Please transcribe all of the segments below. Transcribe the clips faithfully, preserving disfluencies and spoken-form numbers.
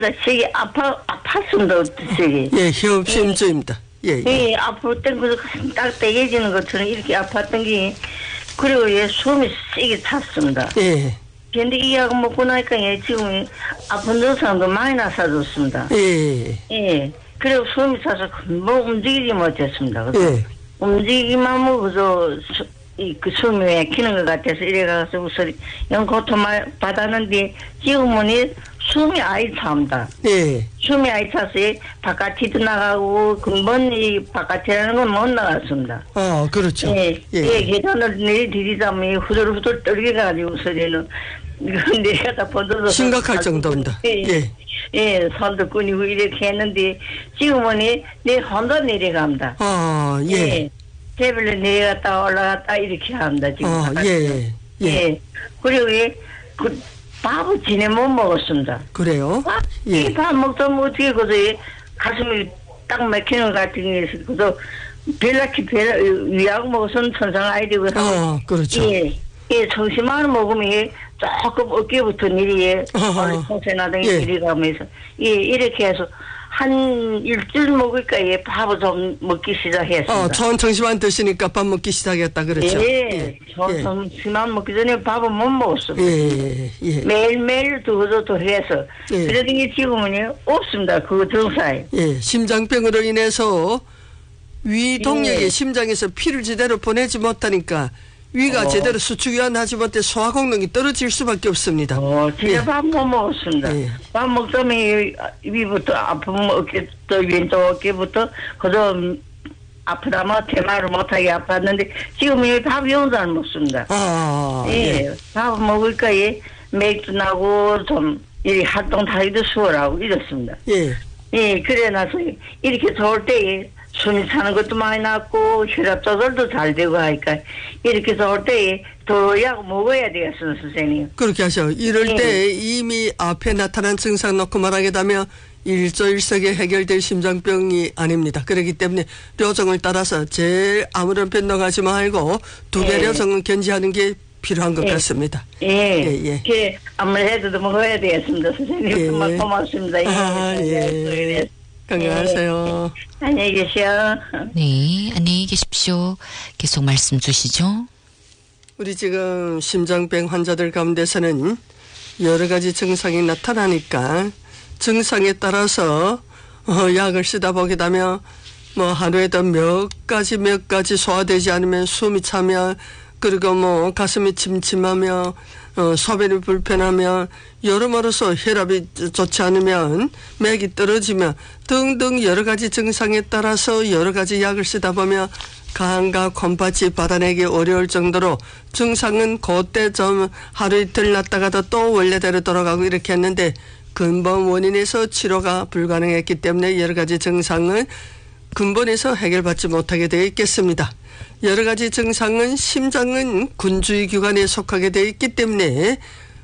저기 아파 아팠습니다. 저기. 예, 협심증입니다. 예, 예. 예, 앞으로 땡겨서 가슴 딱 떼겨지는 것처럼 이렇게 아팠던 게, 그리고 예, 숨이 세게 찼습니다. 예. 근데 이 약 먹고 나니까 예, 지금 아픈 증상도 많이 나사졌습니다. 예. 예. 그리고 숨이 차서 뭐 움직이지 못했습니다. 그래서 예. 움직이기만 먹어서 이 그 숨이 막히는 것 같아서 이래가서 우선 영 고통 받았는데 지금은 이 숨이 아예 차입니다. 예. 숨이 아예 차서 바깥에도 나가고 근본 이 바깥이라는 건 못 나갔습니다. 아, 그렇죠. 예. 예. 예. 계단을 내리디디자면 후들후들 떨겨가지고 소리는 내려가 번져서 심각할 정도입니다. 예. 예. 예, 손도 끊이고 이렇게 했는데 지금은 내 혼자 내려갑니다. 아, 예. 예. 테이블에 내려갔다 올라갔다 이렇게 합니다. 지금. 아, 예. 예. 예. 그리고 예, 그 밥을 지내 못 먹었습니다. 그래요? 아, 예. 이 밥 먹자면 어떻게 그저 가슴이 딱 막히는 것 같은 게 있어서 그저 별나키 별 위약 먹어서는 천상 아이디고 아, 그렇죠. 예. 예, 정신만 먹으면 조금 어깨부터 내리에 원래 통세나등이 예. 내려가면서 예, 이렇게 해서 한 일주일 먹을까 예, 밥을 좀 먹기 시작했습니다. 어, 처음 정시만 드시니까 밥 먹기 시작했다 그렇죠. 예, 저 정시만 먹기 전에 밥은 못 먹었어요. 예, 예. 매일매일 두고도 더 해서 예. 그러던 게 지금은 없습니다. 그 증상이. 예, 심장병으로 인해서 위 동력이 예. 심장에서 피를 제대로 보내지 못하니까 위가 어. 제대로 수축이완하지 못해 소화功能이 떨어질 수밖에 없습니다. 어, 진짜 예. 밥 못 먹었습니다. 예. 밥 먹자면 이 위부터 아프면 어깨부터 왼쪽 어깨부터 그저 아프다면 대마를 못하게 아팠는데 지금 이 밥이 혼자 안 먹습니다. 아, 예. 예. 밥 먹을까 예. 맥주 나고 좀 이 활동 다리도 수월하고 이렇습니다. 예. 예, 그래 나서 이렇게 좋을 때 숨이 차는 것도 많이 났고 혈압 조절도 잘 되고 하니까 이렇게 좋을 때 더 약 먹어야 되겠습니다, 선생님. 그렇게 하셔. 이럴 예. 때 이미 앞에 나타난 증상 놓고 말하겠다면 일조일석에 해결될 심장병이 아닙니다. 그렇기 때문에 료정을 따라서 제일 아무런 변동하지 말고 두 배 예. 료정은 견지하는 게 필요한 것 예. 같습니다. 예, 예, 예. 그 아무래도 먹어야 되겠습니다, 선생님. 예. 정말 고맙습니다. 아, 예. 건강하세요. 예. 안녕히 계세요. 네, 안녕히 계십시오. 계속 말씀 주시죠. 우리 지금 심장병 환자들 가운데서는 여러 가지 증상이 나타나니까 증상에 따라서 어, 약을 쓰다 보게 되면 뭐 하루에도 몇 가지 몇 가지 소화되지 않으면 숨이 차면 그리고 뭐 가슴이 침침하며 어, 소변이 불편하며 여러모로서 혈압이 좋지 않으면 맥이 떨어지며 등등 여러 가지 증상에 따라서 여러 가지 약을 쓰다 보면 간과 콩팥이 받아내기 어려울 정도로 증상은 그때 좀 하루 이틀 났다가도 또 원래대로 돌아가고 이렇게 했는데 근본 원인에서 치료가 불가능했기 때문에 여러 가지 증상은 근본에서 해결받지 못하게 되어 있겠습니다. 여러 가지 증상은 심장은 군주의 기관에 속하게 되어 있기 때문에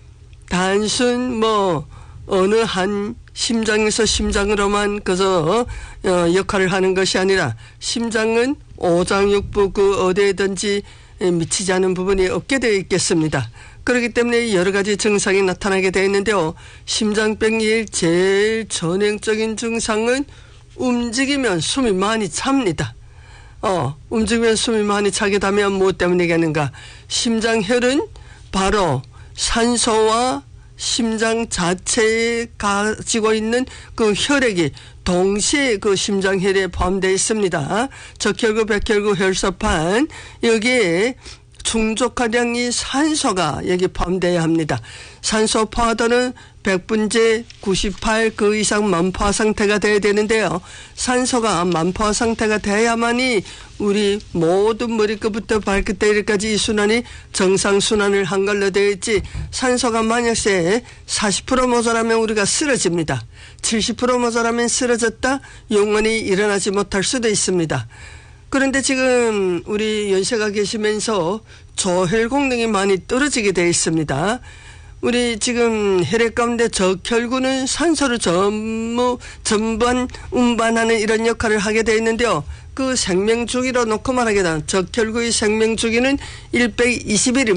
단순 뭐 어느 한 심장에서 심장으로만 그저 어 역할을 하는 것이 아니라 심장은 오장육부 그 어디에든지 미치지 않은 부분이 없게 되어 있겠습니다. 그렇기 때문에 여러 가지 증상이 나타나게 되어 있는데요. 심장병의 제일 전형적인 증상은 움직이면 숨이 많이 찹니다. 어, 움직이면 숨이 많이 차게 되면 무엇 때문이겠는가? 심장혈은 바로 산소와 심장 자체에 가지고 있는 그 혈액이 동시에 그 심장혈에 포함되어 있습니다. 적혈구, 백혈구, 혈소판 여기에 충족한 양의 산소가 여기 포함되어야 합니다. 산소 포화도는 백 분제 구십팔 그 이상 만포화 상태가 돼야 되는데요. 산소가 만포화 상태가 돼야만이 우리 모든 머리끝부터 발끝까지 이 순환이 정상 순환을 한 걸로 되어 있지 산소가 만약에 사십 퍼센트 모자라면 우리가 쓰러집니다. 칠십 퍼센트 모자라면 쓰러졌다 영원히 일어나지 못할 수도 있습니다. 그런데 지금 우리 연세가 계시면서 조혈功能이 많이 떨어지게 되어 있습니다. 우리 지금 혈액 가운데 적혈구는 산소를 전부 전반 운반하는 이런 역할을 하게 되어 있는데요. 그 생명주기로 놓고 말하게 되면 적혈구의 생명주기는 백이십 일입니다.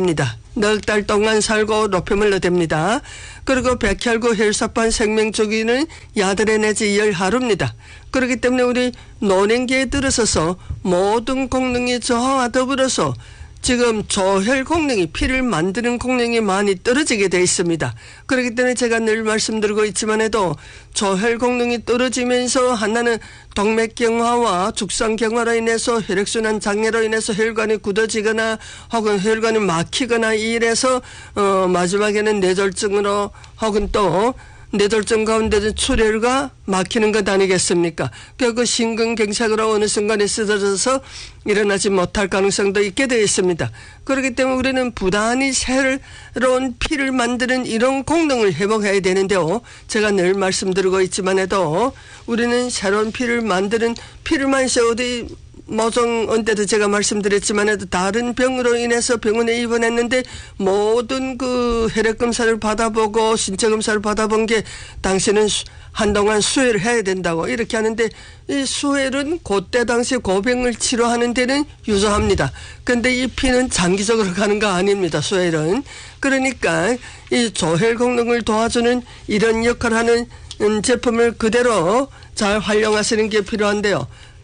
넉 달 동안 살고 높임을 얻습니다. 그리고 백혈구 혈소판 생명주기는 야들에 내지 열 하루입니다. 그렇기 때문에 우리 노년기에 들어서서 모든功能이 저하와 더불어서 지금 조혈功能이 피를 만드는功能이 많이 떨어지게 되어 있습니다. 그렇기 때문에 제가 늘 말씀드리고 있지만 해도 조혈功能이 떨어지면서 하나는 동맥경화와 죽상경화로 인해서 혈액순환 장애로 인해서 혈관이 굳어지거나 혹은 혈관이 막히거나 이래서 어 마지막에는 뇌졸중으로 혹은 또 뇌졸중 가운데도 출혈과 막히는 것 아니겠습니까? 그 심근경색으로 어느 순간에 쓰러져서 일어나지 못할 가능성도 있게 되어 있습니다. 그렇기 때문에 우리는 부단히 새로운 피를 만드는 이런功能을 회복해야 되는데요. 제가 늘 말씀드리고 있지만 해도 우리는 새로운 피를 만드는 피를 만서 어디 모종 언제도 제가 말씀드렸지만 해도 다른 병으로 인해서 병원에 입원했는데 모든 그 혈액 검사를 받아보고 신체 검사를 받아본 게 당신은 한동안 수혈을 해야 된다고 이렇게 하는데 이 수혈은 그때 당시 고병을 치료하는 데는 유효합니다. 그런데 이 피는 장기적으로 가는 거 아닙니다. 수혈은. 그러니까 이 조혈功能을 도와주는 이런 역할을 하는 제품을 그대로 잘 활용하시는 게 필요한데요.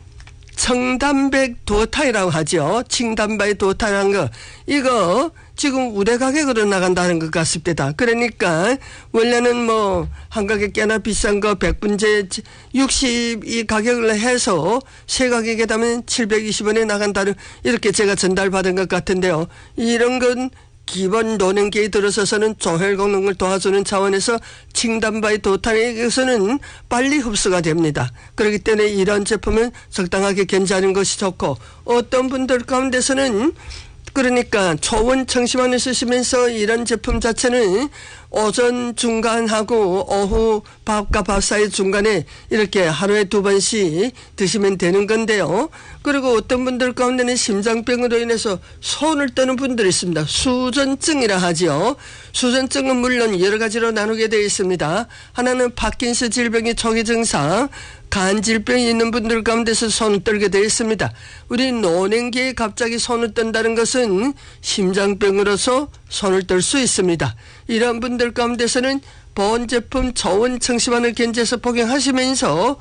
청단백 도타이라고 하죠. 칭단백 도타이라는 거. 이거 지금 우대 가격으로 나간다는 것 같습니다. 그러니까 원래는 뭐 한 가격 꽤나 비싼 거 백 분제 육십 이 가격을 해서 세 가격에 담으면 칠백이십 원에 나간다는 이렇게 제가 전달받은 것 같은데요. 이런 건 기본 노년기에 들어서서는 조혈功能을 도와주는 차원에서 칭단바이 도타이에서는 빨리 흡수가 됩니다. 그렇기 때문에 이런 제품은 적당하게 견제하는 것이 좋고 어떤 분들 가운데서는 그러니까 초원 청심환을 쓰시면서 이런 제품 자체는 오전 중간하고 오후 밥과 밥 사이 중간에 이렇게 하루에 두 번씩 드시면 되는 건데요. 그리고 어떤 분들 가운데는 심장병으로 인해서 손을 떠는 분들이 있습니다. 수전증이라 하죠. 수전증은 물론 여러 가지로 나누게 되어 있습니다. 하나는 파킨스 질병의 초기 증상, 간 질병이 있는 분들 가운데서 손을 떨게 되어 있습니다. 우리 노년기에 갑자기 손을 떤다는 것은 심장병으로서 손을 떨 수 있습니다. 이런 분들 가운데서는 보온 제품 저온 청심환을 견제해서 복용하시면서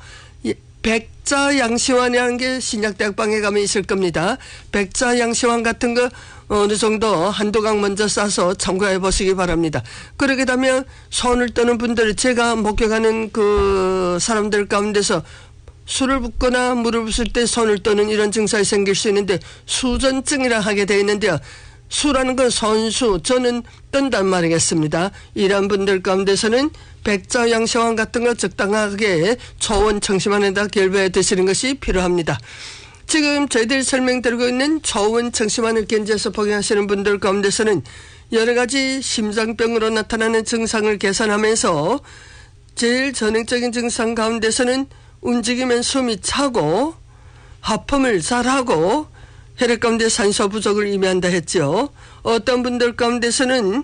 백자 양시환이라는 게 신약대학방에 가면 있을 겁니다. 백자 양시환 같은 거 어느 정도 한두 강 먼저 싸서 참고해 보시기 바랍니다. 그러게 되면 손을 떠는 분들 제가 목격하는 그 사람들 가운데서 술을 붓거나 물을 붓을 때 손을 떠는 이런 증상이 생길 수 있는데 수전증이라 하게 되어 있는데요. 수라는 건 선수, 저는 뜬단 말이겠습니다. 이런 분들 가운데서는 백자 양시환 같은 거 적당하게 초원 청심환에다 결부해 드시는 것이 필요합니다. 지금 저희들이 설명드리고 있는 초원 청심환을 견제해서 복용하시는 분들 가운데서는 여러 가지 심장병으로 나타나는 증상을 개선하면서 제일 전형적인 증상 가운데서는 움직이면 숨이 차고 하품을 잘하고 혈액 가운데 산소 부족을 의미한다 했죠. 어떤 분들 가운데서는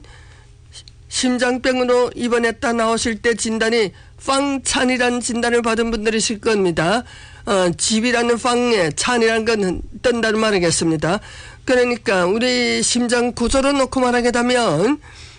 심장병으로 입원했다 나오실 때 진단이 빵찬이라는 진단을 받은 분들이 있을 겁니다. 어, 집이라는 빵에 찬이라는 건 뜬다는 말이겠습니다. 그러니까 우리 심장 구조로 놓고 말하게 되면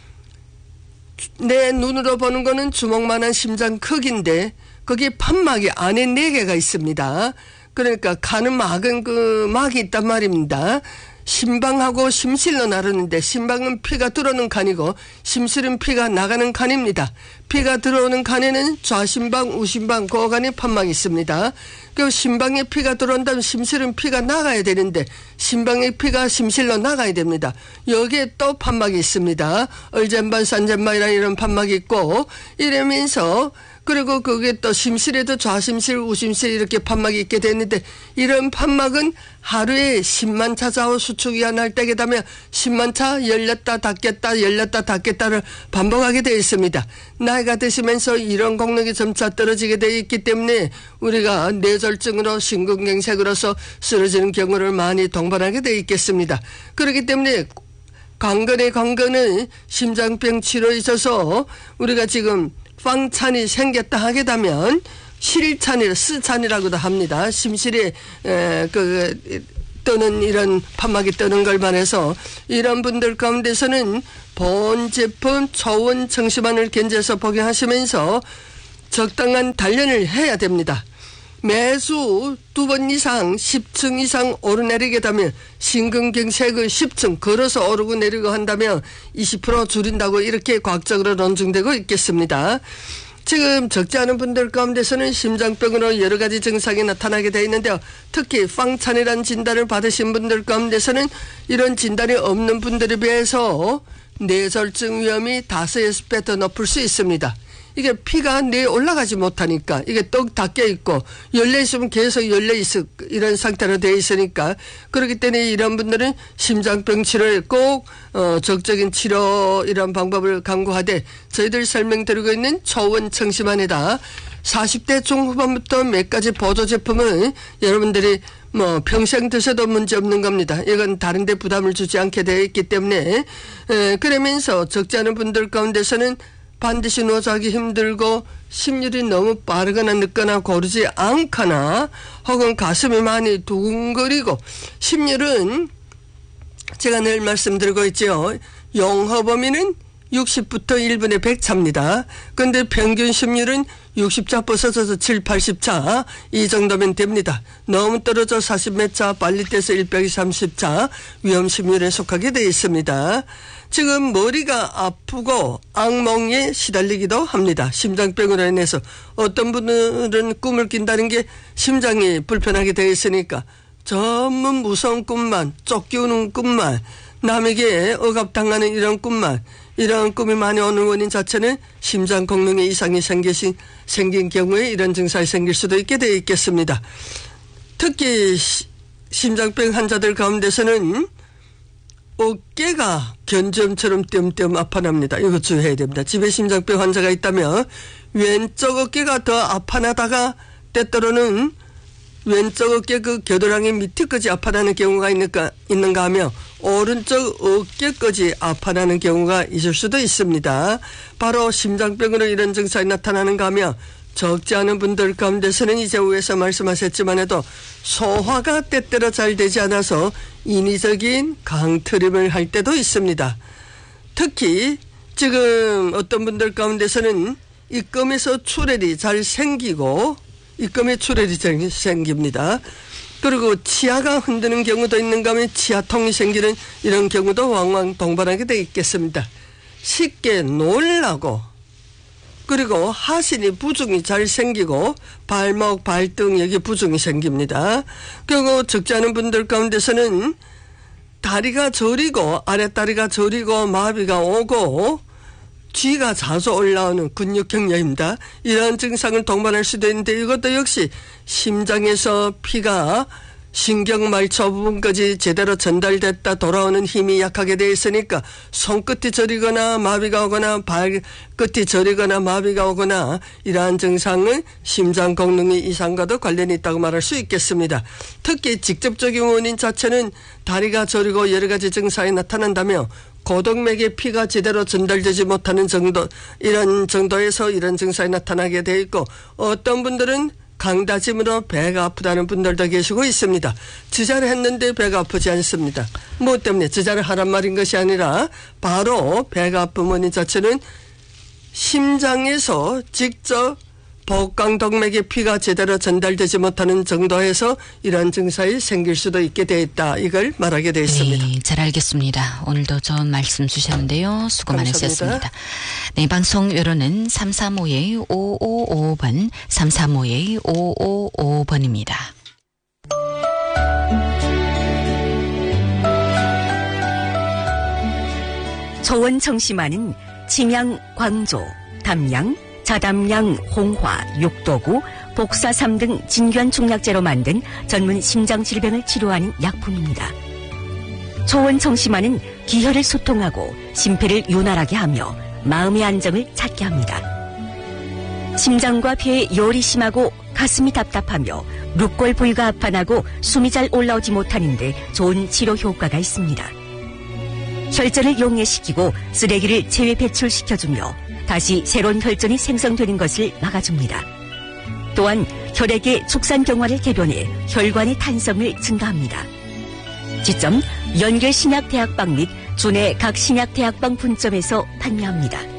내 눈으로 보는 거는 주먹만한 심장 크기인데 거기에 판막이 안에 네 개가 있습니다. 그러니까 가는 막은 그 막이 있단 말입니다. 심방하고 심실로 나르는데 심방은 피가 들어오는 칸이고 심실은 피가 나가는 칸입니다. 피가 들어오는 칸에는 좌심방, 우심방, 그 간에 판막이 있습니다. 그 심방에 피가 들어온다면 심실은 피가 나가야 되는데 심방의 피가 심실로 나가야 됩니다. 여기에 또 판막이 있습니다. 얼젠반, 산젠반이라는 이런 판막이 있고 이러면서 그리고 그게 또 심실에도 좌심실, 우심실 이렇게 판막이 있게 되는데 이런 판막은 하루에 십만 차 좌우 수축이 안 할 때게 되면 십만 차 열렸다 닫겠다 열렸다 닫겠다를 반복하게 되어 있습니다. 나이가 드시면서 이런功能이 점차 떨어지게 되어 있기 때문에 우리가 뇌졸중으로 심근경색으로서 쓰러지는 경우를 많이 동반하게 되어 있겠습니다. 그렇기 때문에 관건의 관건은 심장병 치료에 있어서 우리가 지금 빵찬이 생겼다 하게 되면 실찬이, 스찬이라고도 합니다. 심실에 에, 그 뜨는 이런 판막이 뜨는 걸 말해서 이런 분들 가운데서는 본 제품 초원 청심환을 견제해서 복용하시면서 적당한 단련을 해야 됩니다. 매수 두 번 이상 십 층 이상 오르내리게 되면 심근경색을 십 층 걸어서 오르고 내리고 한다면 이십 퍼센트 줄인다고 이렇게 과학적으로 논증되고 있겠습니다. 지금 적지 않은 분들 가운데서는 심장병으로 여러 가지 증상이 나타나게 되어 있는데요. 특히 빵찬이라는 진단을 받으신 분들 가운데서는 이런 진단이 없는 분들에 비해서 뇌졸중 위험이 다섯에서 배 더 높을 수 있습니다. 이게 피가 뇌에 올라가지 못하니까 이게 떡 닫혀 있고 열려 있으면 계속 열려 있을 이런 상태로 되어 있으니까 그렇기 때문에 이런 분들은 심장병 치료에 꼭 어, 적극적인 치료 이런 방법을 강구하되 저희들 설명드리고 있는 초원 청심환에다 사십 대 중후반부터 몇 가지 보조 제품을 여러분들이 뭐 평생 드셔도 문제 없는 겁니다. 이건 다른 데 부담을 주지 않게 되어 있기 때문에 에, 그러면서 적지 않은 분들 가운데서는 반드시 누워자기 힘들고 심율이 너무 빠르거나 늦거나 고르지 않거나 혹은 가슴이 많이 두근거리고 심율은 제가 늘 말씀드리고 있죠. 용허 범위는 육십부터 일 분에 백 차입니다. 그런데 평균 심율은 육십 차 벗어져서 칠, 팔십 차 이 정도면 됩니다. 너무 떨어져 사십 몇 차 빨리 떼서 백삼십 차 위험 심율에 속하게 되어 있습니다. 지금 머리가 아프고 악몽에 시달리기도 합니다. 심장병으로 인해서 어떤 분들은 꿈을 낀다는 게 심장이 불편하게 되어 있으니까 전문 무서운 꿈만 쫓기우는 꿈만 남에게 억압당하는 이런 꿈만 이런 꿈이 많이 오는 원인 자체는 심장功能에 이상이 생기신, 생긴 경우에 이런 증상이 생길 수도 있게 되어 있겠습니다. 특히 시, 심장병 환자들 가운데서는 어깨가 견점처럼 띄엄띄엄 아파납니다. 이거 주의해야 됩니다. 집에 심장병 환자가 있다면 왼쪽 어깨가 더 아파나다가 때때로는 왼쪽 어깨 그 겨드랑이 밑에까지 아파나는 경우가 있는가, 있는가 하며 오른쪽 어깨까지 아파나는 경우가 있을 수도 있습니다. 바로 심장병으로 이런 증상이 나타나는가 하며 적지 않은 분들 가운데서는 이제 위에서 말씀하셨지만 해도 소화가 때때로 잘 되지 않아서 인위적인 강트림을 할 때도 있습니다. 특히 지금 어떤 분들 가운데서는 입금에서 출혈이 잘 생기고 입금에 출혈이 잘 생깁니다. 그리고 치아가 흔드는 경우도 있는가 하면 치아통이 생기는 이런 경우도 왕왕 동반하게 되어 있겠습니다. 쉽게 놀라고 그리고 하신이 부종이 잘 생기고 발목, 발등 여기 부종이 생깁니다. 그리고 적지 않은 분들 가운데서는 다리가 저리고 아랫다리가 저리고 마비가 오고 쥐가 자주 올라오는 근육경련입니다. 이러한 증상을 동반할 수도 있는데 이것도 역시 심장에서 피가 신경말초 부분까지 제대로 전달됐다 돌아오는 힘이 약하게 되어 있으니까 손끝이 저리거나 마비가 오거나 발끝이 저리거나 마비가 오거나 이러한 증상은 심장功能의 이상과도 관련이 있다고 말할 수 있겠습니다. 특히 직접적인 원인 자체는 다리가 저리고 여러 가지 증상이 나타난다며 고동맥에 피가 제대로 전달되지 못하는 정도 이런 정도에서 이런 증상이 나타나게 되어 있고 어떤 분들은 강다짐으로 배가 아프다는 분들도 계시고 있습니다. 지자를 했는데 배가 아프지 않습니다. 뭐 때문에 지자를 하란 말인 것이 아니라 바로 배가 아픈 원인 자체는 심장에서 직접 복강동맥에 피가 제대로 전달되지 못하는 정도에서 이런 증상이 생길 수도 있게 되어 있다. 이걸 말하게 되어 있습니다. 네, 잘 알겠습니다. 오늘도 좋은 말씀 주셨는데요. 수고 많으셨습니다. 네, 방송 여론은 삼삼오 오오오오 번, 삼삼오 오오오오 번입니다. 초원 청심환은 침양, 광조, 담양, 자담양, 홍화, 육도구, 복사삼 등 진귀한 중약재로 만든 전문 심장질병을 치료하는 약품입니다. 초원 청심환은 기혈을 소통하고 심폐를 윤활하게 하며 마음의 안정을 찾게 합니다. 심장과 폐에 열이 심하고 가슴이 답답하며 룩골 부위가 아파나고 숨이 잘 올라오지 못하는데 좋은 치료 효과가 있습니다. 혈전을 용해시키고 쓰레기를 체외 배출시켜주며 다시 새로운 혈전이 생성되는 것을 막아줍니다. 또한 혈액의 축산경화를 개변해 혈관의 탄성을 증가합니다. 지점 연계신약대학방 및 주내 각 신약대학방 분점에서 판매합니다.